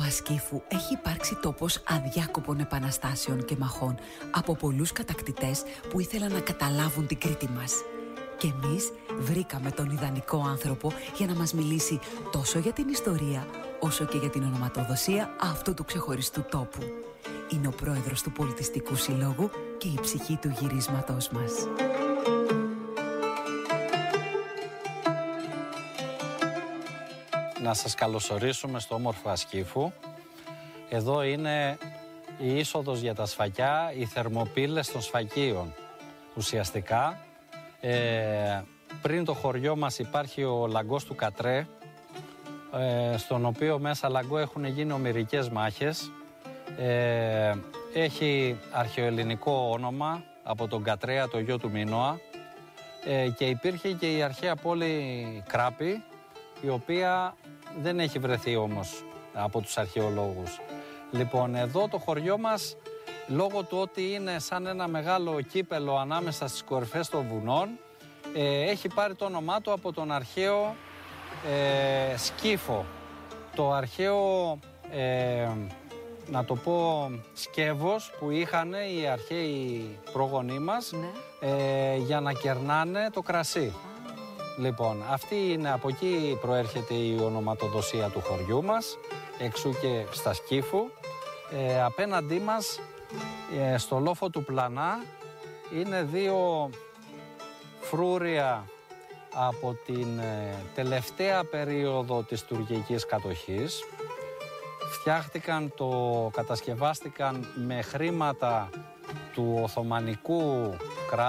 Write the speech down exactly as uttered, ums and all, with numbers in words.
Ασκήφου έχει υπάρξει τόπος αδιάκοπων επαναστάσεων και μαχών από πολλούς κατακτητές που ήθελαν να καταλάβουν την Κρήτη μας. Και εμείς βρήκαμε τον ιδανικό άνθρωπο για να μας μιλήσει τόσο για την ιστορία όσο και για την ονοματοδοσία αυτού του ξεχωριστού τόπου. Είναι ο πρόεδρος του Πολιτιστικού Συλλόγου και η ψυχή του γυρίσματός μας. Να σας καλωσορίσουμε στο όμορφο Ασκήφου. Εδώ είναι η είσοδος για τα σφακιά, οι θερμοπύλες των σφακίων. Ουσιαστικά, ε, πριν το χωριό μας υπάρχει ο Λαγκός του Κατρέ, ε, στον οποίο μέσα Λαγκό έχουν γίνει ομηρικές μάχες. Ε, έχει αρχαιοελληνικό όνομα από τον Κατρέα, το γιο του Μινώα, ε, και υπήρχε και η αρχαία πόλη Κράπη, η οποία δεν έχει βρεθεί όμως από τους αρχαιολόγους. Λοιπόν, εδώ το χωριό μας, λόγω του ότι είναι σαν ένα μεγάλο κύπελο ανάμεσα στις κορυφές των βουνών, ε, έχει πάρει το όνομά του από τον αρχαίο ε, Σκύφο. Το αρχαίο, ε, να το πω, σκεύος που είχαν οι αρχαίοι πρόγονοί μας, ναι. ε, για να κερνάνε το κρασί. Λοιπόν, αυτή είναι, από εκεί προέρχεται η ονοματοδοσία του χωριού μας, εξού και στα Σκύφου. Ε, απέναντί μας, ε, στο λόφο του Πλανά, είναι δύο φρούρια από την ε, τελευταία περίοδο της τουρκικής κατοχής. Φτιάχτηκαν, το κατασκευάστηκαν με χρήματα του Οθωμανικού